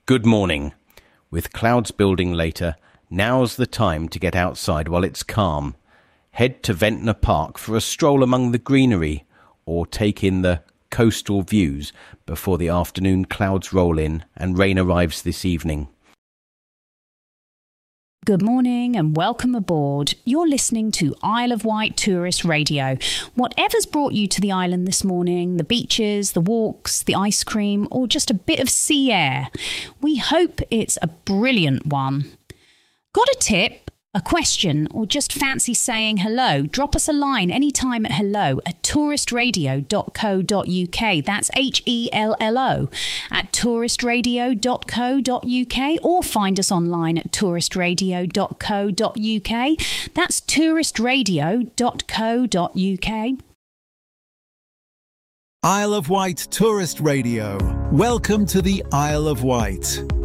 Good morning. With clouds building later, now's the time to get outside while it's calm. Head to Ventnor Park for a stroll among the greenery, or take in the coastal views before the afternoon clouds roll in and rain arrives this evening. Good morning and welcome aboard. You're listening to Isle of Wight Tourist Radio. Whatever's brought you to the island this morning, the beaches, the walks, the ice cream, or just a bit of sea air, we hope it's a brilliant one. Got a tip? A question, or just fancy saying hello? Drop us a line anytime at hello@touristradio.co.uk. That's HELLO at touristradio.co.uk, or find us online at touristradio.co.uk. That's touristradio.co.uk. Isle of Wight Tourist Radio. Welcome to the Isle of Wight.